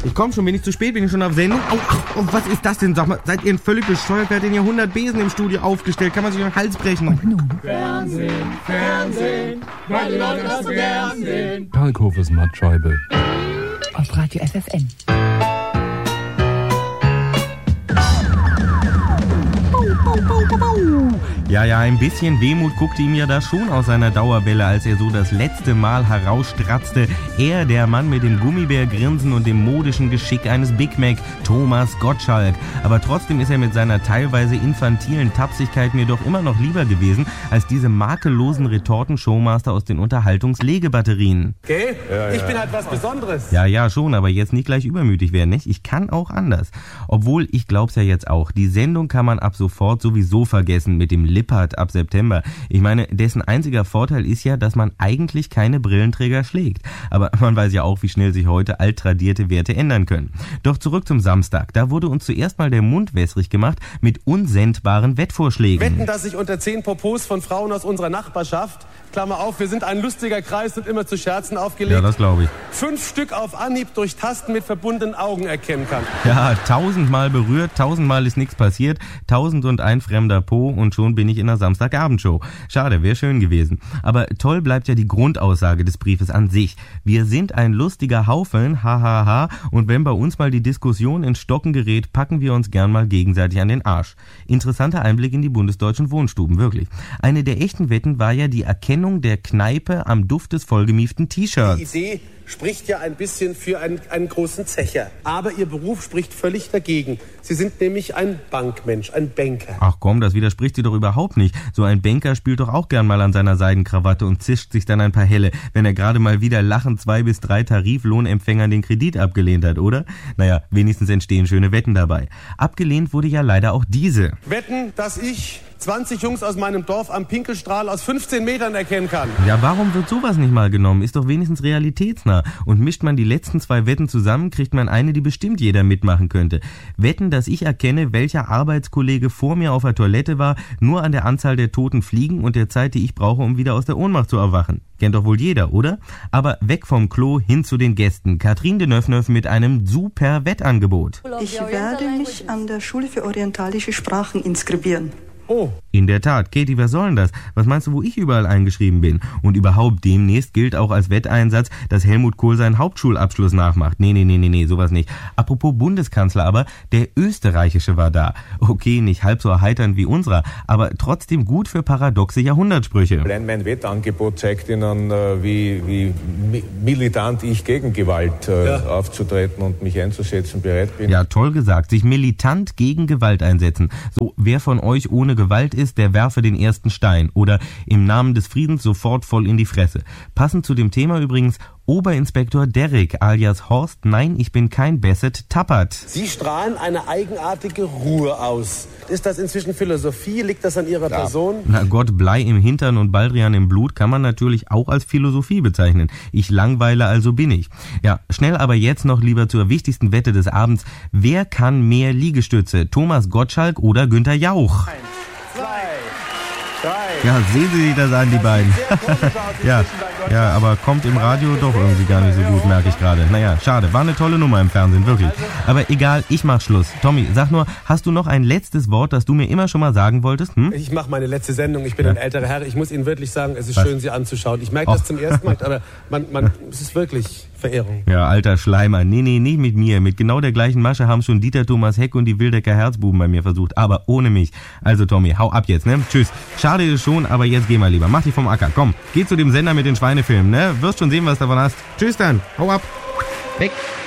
Ich komm schon, bin ich zu spät, bin ich schon auf Sendung? Oh, was ist das denn? Sag mal, seid ihr völlig bescheuert? Wer hat denn hier 100 Besen im Studio aufgestellt? Kann man sich den Hals brechen? Und nun? Fernsehen, weil die Leute das so gern sehen. Kalkhofes Mattscheibe. Auf Radio FFN. Ja, ein bisschen Wehmut guckte ihm ja da schon aus seiner Dauerwelle, als er so das letzte Mal herausstratzte. Er, der Mann mit dem Gummibärgrinsen und dem modischen Geschick eines Big Mac, Thomas Gottschalk. Aber trotzdem ist er mit seiner teilweise infantilen Tapsigkeit mir doch immer noch lieber gewesen, als diese makellosen Retorten-Showmaster aus den Unterhaltungslegebatterien. Okay? Ja. Ich bin halt was Besonderes. Ja, schon, aber jetzt nicht gleich übermütig werden, nicht? Ich kann auch anders. Obwohl, ich glaub's ja jetzt auch, die Sendung kann man ab sofort sowieso vergessen mit dem Lippert ab September. Ich meine, dessen einziger Vorteil ist ja, dass man eigentlich keine Brillenträger schlägt. Aber man weiß ja auch, wie schnell sich heute alttradierte Werte ändern können. Doch zurück zum Samstag. Da wurde uns zuerst mal der Mund wässrig gemacht mit unsendbaren Wettvorschlägen. Wetten, dass ich unter 10 Popos von Frauen aus unserer Nachbarschaft, Klammer auf, wir sind ein lustiger Kreis und immer zu Scherzen aufgelegt. Ja, das glaube ich. 5 Stück auf Anhieb durch Tasten mit verbundenen Augen erkennen kann. Ja, 1000-mal berührt, 1000-mal ist nichts passiert, 1001 fremder Po und schon bin ich in der Samstagabendshow. Schade, wäre schön gewesen. Aber toll bleibt ja die Grundaussage des Briefes an sich. Wir sind ein lustiger Haufen, hahaha, und wenn bei uns mal die Diskussion ins Stocken gerät, packen wir uns gern mal gegenseitig an den Arsch. Interessanter Einblick in die bundesdeutschen Wohnstuben, wirklich. Eine der echten Wetten war ja die Erkennung der Kneipe am Duft des vollgemieften T-Shirts. Die Idee spricht ja ein bisschen für einen großen Zecher. Aber Ihr Beruf spricht völlig dagegen. Sie sind nämlich ein Bankmensch, ein Banker. Ach komm, das widerspricht sie doch überhaupt nicht. So ein Banker spielt doch auch gern mal an seiner Seidenkrawatte und zischt sich dann ein paar Helle, wenn er gerade mal wieder lachend 2 bis 3 Tariflohnempfängern den Kredit abgelehnt hat, oder? Naja, wenigstens entstehen schöne Wetten dabei. Abgelehnt wurde ja leider auch diese. Wetten, dass ich 20 Jungs aus meinem Dorf am Pinkelstrahl aus 15 Metern erkennen kann. Ja, warum wird sowas nicht mal genommen? Ist doch wenigstens realitätsnah. Und mischt man die letzten 2 Wetten zusammen, kriegt man eine, die bestimmt jeder mitmachen könnte. Wetten, dass ich erkenne, welcher Arbeitskollege vor mir auf der Toilette war, nur an der Anzahl der toten Fliegen und der Zeit, die ich brauche, um wieder aus der Ohnmacht zu erwachen. Kennt doch wohl jeder, oder? Aber weg vom Klo hin zu den Gästen. Katrin de Neufneuf mit einem super Wettangebot. Ich werde mich an der Schule für orientalische Sprachen inskribieren. Oh. In der Tat. Katie, was soll denn das? Was meinst du, wo ich überall eingeschrieben bin? Und überhaupt demnächst gilt auch als Wetteinsatz, dass Helmut Kohl seinen Hauptschulabschluss nachmacht. Nee, sowas nicht. Apropos Bundeskanzler aber, der österreichische war da. Okay, nicht halb so erheiternd wie unserer, aber trotzdem gut für paradoxe Jahrhundertsprüche. Mein Wettangebot zeigt Ihnen, wie militant ich gegen Gewalt aufzutreten und mich einzusetzen bereit bin. Ja, toll gesagt. Sich militant gegen Gewalt einsetzen. So, wer von euch ohne Gewalt ist, der werfe den ersten Stein. Oder im Namen des Friedens sofort voll in die Fresse. Passend zu dem Thema übrigens Oberinspektor Derrick alias Horst, nein, ich bin kein Basset, tappert. Sie strahlen eine eigenartige Ruhe aus. Ist das inzwischen Philosophie? Liegt das an Ihrer Person? Na Gott, Blei im Hintern und Baldrian im Blut kann man natürlich auch als Philosophie bezeichnen. Ich langweile, also bin ich. Ja, schnell aber jetzt noch lieber zur wichtigsten Wette des Abends. Wer kann mehr Liegestütze? Thomas Gottschalk oder Günther Jauch? 1, 2, 3. Ja, sehen Sie sich das an, die beiden. Ja, aber kommt im Radio doch irgendwie gar nicht so gut, merke ich gerade. Naja, schade, war eine tolle Nummer im Fernsehen, wirklich. Aber egal, ich mach Schluss. Tommy, sag nur, hast du noch ein letztes Wort, das du mir immer schon mal sagen wolltest? Ich mache meine letzte Sendung, ich bin ein älterer Herr. Ich muss Ihnen wirklich sagen, es ist schön, Sie anzuschauen. Ich merke das zum ersten Mal, aber es ist wirklich Verehrung. Ja, alter Schleimer. Nee, nicht mit mir. Mit genau der gleichen Masche haben schon Dieter Thomas Heck und die Wildecker Herzbuben bei mir versucht, aber ohne mich. Also Tommy, hau ab jetzt, ne? Tschüss. Schade ist schon, aber jetzt geh mal lieber. Mach dich vom Acker. Komm, geh zu dem Sender mit den Schweinefilmen, ne? Wirst schon sehen, was du davon hast. Tschüss dann. Hau ab. Weg.